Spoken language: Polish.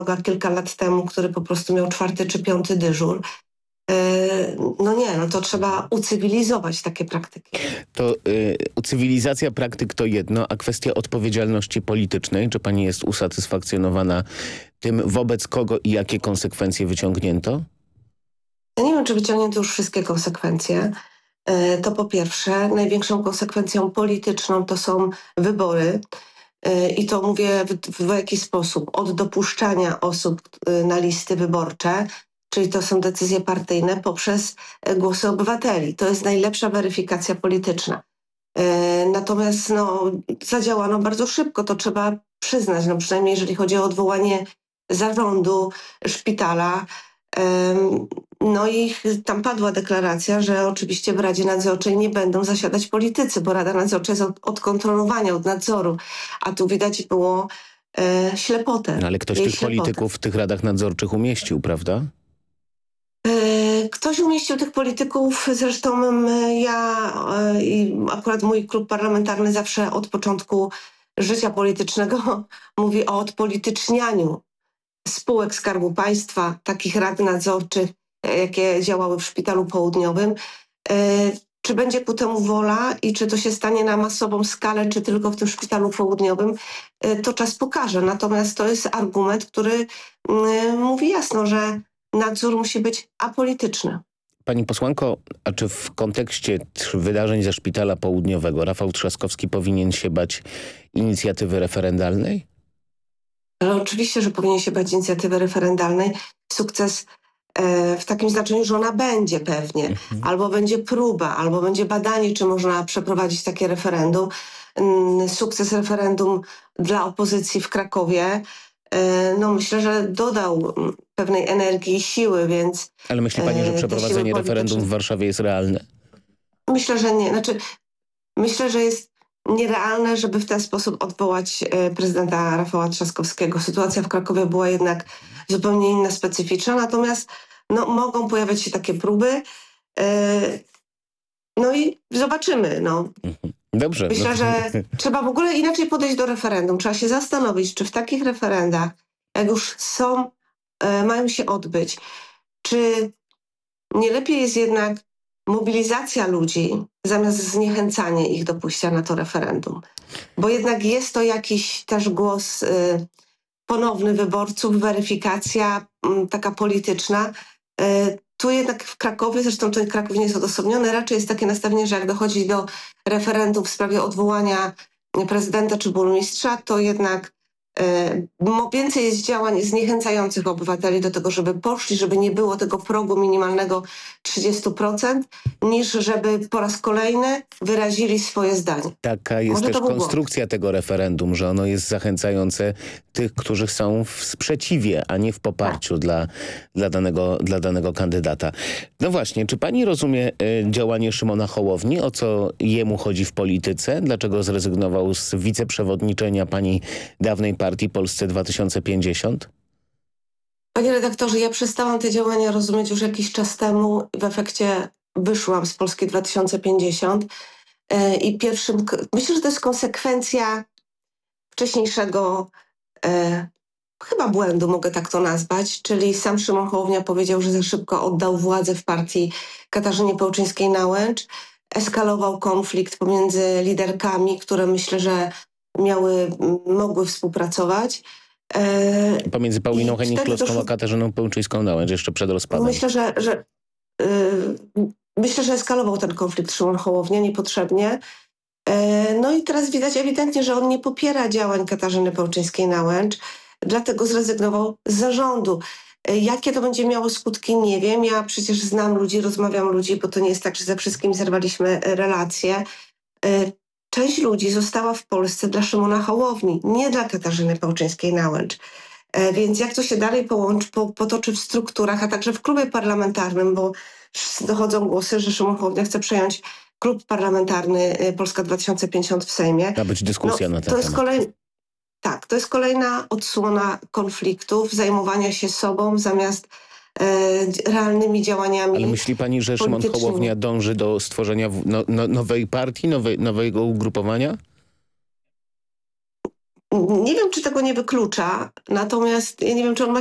kilka lat temu, który po prostu miał 4. czy 5. dyżur. To trzeba ucywilizować takie praktyki. To cywilizacja praktyk to jedno, a kwestia odpowiedzialności politycznej. Czy pani jest usatysfakcjonowana tym, wobec kogo i jakie konsekwencje wyciągnięto? Ja nie wiem, czy wyciągnięto już wszystkie konsekwencje. To po pierwsze, największą konsekwencją polityczną to są wybory. I to mówię w jaki sposób? Od dopuszczania osób na listy wyborcze, czyli to są decyzje partyjne, poprzez głosy obywateli. To jest najlepsza weryfikacja polityczna. Natomiast zadziałano bardzo szybko, to trzeba przyznać, przynajmniej jeżeli chodzi o odwołanie zarządu szpitala. I tam padła deklaracja, że oczywiście w Radzie Nadzorczej nie będą zasiadać politycy, bo Rada Nadzorcza jest od kontrolowania, od nadzoru. A tu widać było ślepotę. Ale ktoś tych polityków w tych radach nadzorczych umieścił, prawda? Ktoś umieścił tych polityków, zresztą ja i akurat mój klub parlamentarny zawsze od początku życia politycznego mówi o odpolitycznianiu spółek Skarbu Państwa, takich rad nadzorczych, jakie działały w Szpitalu Południowym. Czy będzie ku temu wola i czy to się stanie na masową skalę, czy tylko w tym Szpitalu Południowym, to czas pokaże. Natomiast to jest argument, który mówi jasno, że nadzór musi być apolityczny. Pani posłanko, a czy w kontekście wydarzeń ze Szpitala Południowego Rafał Trzaskowski powinien się bać inicjatywy referendalnej? Ale oczywiście, że powinien się bać inicjatywy referendalnej. Sukces w takim znaczeniu, że ona będzie pewnie. Albo będzie próba, albo będzie badanie, czy można przeprowadzić takie referendum. Sukces referendum dla opozycji w Krakowie myślę, że dodał pewnej energii i siły, więc... Ale myśli pani, że przeprowadzenie referendum w Warszawie jest realne? Myślę, że nie. Myślę, że jest nierealne, żeby w ten sposób odwołać prezydenta Rafała Trzaskowskiego. Sytuacja w Krakowie była jednak zupełnie inna, specyficzna, natomiast mogą pojawiać się takie próby. I zobaczymy. Dobrze. Myślę, że trzeba w ogóle inaczej podejść do referendum. Trzeba się zastanowić, czy w takich referendach, jak już są, mają się odbyć, czy nie lepiej jest jednak mobilizacja ludzi zamiast zniechęcanie ich do pójścia na to referendum. Bo jednak jest to jakiś też głos ponowny wyborców, weryfikacja taka polityczna. Tu jednak w Krakowie, zresztą ten Kraków nie jest odosobniony, raczej jest takie nastawienie, że jak dochodzi do referendum w sprawie odwołania prezydenta czy burmistrza, to jednak więcej jest działań zniechęcających obywateli do tego, żeby poszli, żeby nie było tego progu minimalnego 30%, niż żeby po raz kolejny wyrazili swoje zdanie. Taka jest też konstrukcja tego referendum, że ono jest zachęcające tych, którzy są w sprzeciwie, a nie w poparciu dla danego kandydata. No właśnie, czy pani rozumie działanie Szymona Hołowni? O co jemu chodzi w polityce? Dlaczego zrezygnował z wiceprzewodniczenia pani dawnej partii Polsce 2050? Panie redaktorze, ja przestałam te działania rozumieć już jakiś czas temu. W efekcie wyszłam z Polski 2050 i myślę, że to jest konsekwencja wcześniejszego chyba błędu, mogę tak to nazwać, czyli sam Szymon Hołownia powiedział, że za szybko oddał władzę w partii Katarzynie Pełczyńskiej-Nałęcz. Eskalował konflikt pomiędzy liderkami, które myślę, że mogły współpracować. Pomiędzy Pauliną Hennig-Kloską a Katarzyną Pełczyńską-Nałęcz jeszcze przed rozpadem. Myślę, że eskalował ten konflikt Szymon Hołownia niepotrzebnie. I teraz widać ewidentnie, że on nie popiera działań Katarzyny Pełczyńskiej-Nałęcz, dlatego zrezygnował z zarządu. Jakie to będzie miało skutki, nie wiem. Ja przecież znam ludzi, rozmawiam ludzi, bo to nie jest tak, że ze wszystkim zerwaliśmy relacje. Część ludzi została w Polsce dla Szymona Hołowni, nie dla Katarzyny Pełczyńskiej-Nałęcz. Więc jak to się dalej potoczy w strukturach, a także w klubie parlamentarnym, bo dochodzą głosy, że Szymon Hołownia chce przejąć klub parlamentarny Polska 2050 w Sejmie. Ma być dyskusja na ten temat. To jest kolejna odsłona konfliktów, zajmowania się sobą zamiast realnymi działaniami. Ale myśli pani, że Szymon Hołownia dąży do stworzenia nowej partii, nowego ugrupowania? Nie wiem, czy tego nie wyklucza, natomiast ja nie wiem, czy on ma